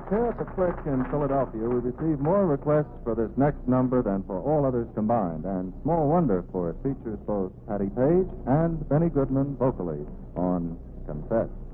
Here at the Frick in Philadelphia, we received more requests for this next number than for all others combined, and small wonder, for it features both Patty Page and Benny Goodman vocally on Confess.